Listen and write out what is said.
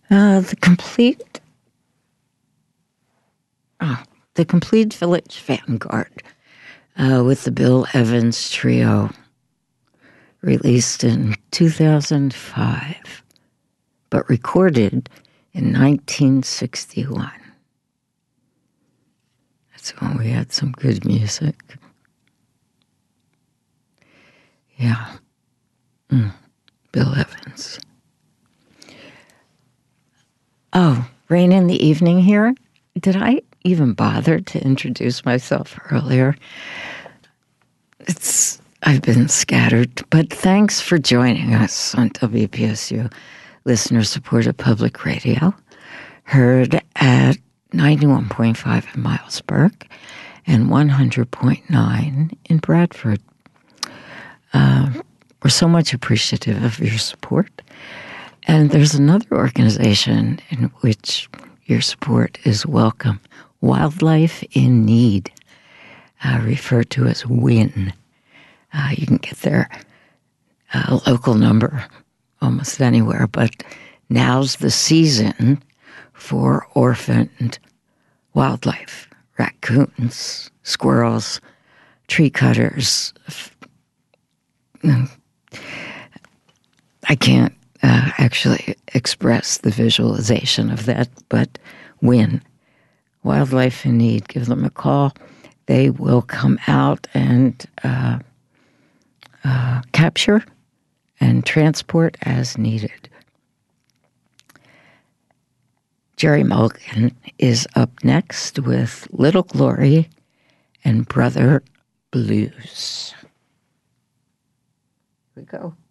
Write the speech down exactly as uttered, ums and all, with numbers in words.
Uh, the complete, oh, the complete Village Vanguard uh, with the Bill Evans Trio, released in two thousand five, but recorded in nineteen sixty-one. That's when we had some good music. Yeah. Mm. Bill Evans. Oh, Rain in the Evening here. Did I even bother to introduce myself earlier? It's I've been scattered, but thanks for joining us on W P S U, listener-supported public radio, heard at ninety-one point five in Milesburg and one hundred point nine in Bradford. Uh, we're so much appreciative of your support. And there's another organization in which your support is welcome, Wildlife in Need, uh, referred to as WIN. Uh, you can get their uh, local number almost anywhere, but now's the season for orphaned wildlife, raccoons, squirrels, tree cutters. I can't uh, actually express the visualization of that, but WIN, Wildlife in Need, give them a call. They will come out and uh, uh, capture and transport as needed. Jerry Mulligan is up next with Little Glory and Brother Blues. Here we go.